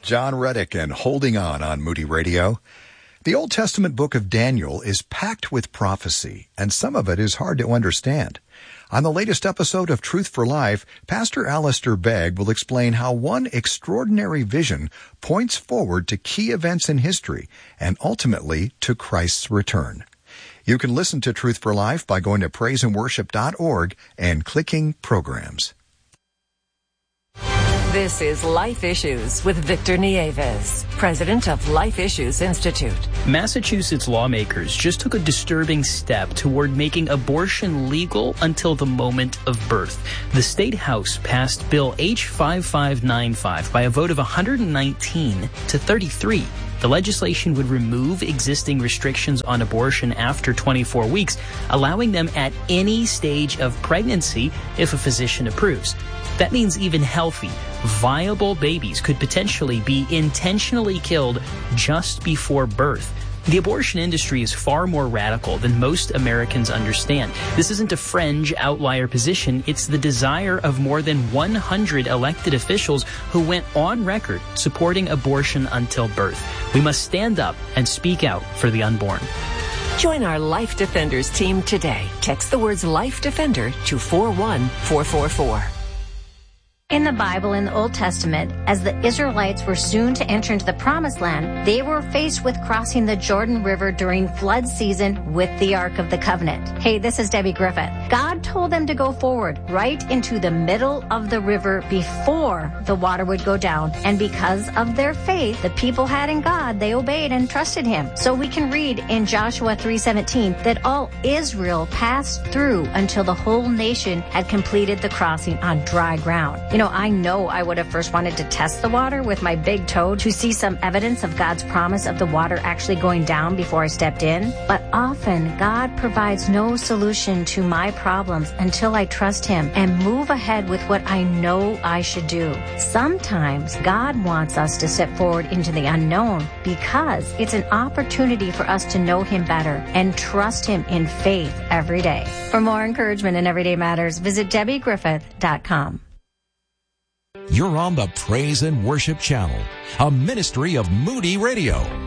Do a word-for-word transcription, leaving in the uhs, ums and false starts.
John Reddick and Holding On on Moody Radio. The Old Testament book of Daniel is packed with prophecy, and some of it is hard to understand. On the latest episode of Truth for Life, Pastor Alistair Begg will explain how one extraordinary vision points forward to key events in history and ultimately to Christ's return. You can listen to Truth for Life by going to praise and worship dot org and clicking Programs. This is Life Issues with Victor Nieves, president of Life Issues Institute. Massachusetts lawmakers just took a disturbing step toward making abortion legal until the moment of birth. The State House passed Bill H five five nine five by a vote of one hundred nineteen to thirty-three. The legislation would remove existing restrictions on abortion after twenty-four weeks, allowing them at any stage of pregnancy if a physician approves. That means even healthy, viable babies could potentially be intentionally killed just before birth. The abortion industry is far more radical than most Americans understand. This isn't a fringe outlier position. It's the desire of more than one hundred elected officials who went on record supporting abortion until birth. We must stand up and speak out for the unborn. Join our Life Defenders team today. Text the words Life Defender to four one four four four. In the Bible, in the Old Testament, as the Israelites were soon to enter into the Promised Land, they were faced with crossing the Jordan River during flood season with the Ark of the Covenant. Hey, this is Debbie Griffith. God told them to go forward right into the middle of the river before the water would go down. And because of their faith the people had in God, they obeyed and trusted Him. So we can read in Joshua three seventeen that all Israel passed through until the whole nation had completed the crossing on dry ground. You know, I know I would have first wanted to test the water with my big toe to see some evidence of God's promise of the water actually going down before I stepped in. But often, God provides no solution to my problems until I trust Him and move ahead with what I know I should do. Sometimes, God wants us to step forward into the unknown because it's an opportunity for us to know Him better and trust Him in faith every day. For more encouragement in Everyday Matters, visit Debbie Griffith dot com. You're on the Praise and Worship Channel, a ministry of Moody Radio.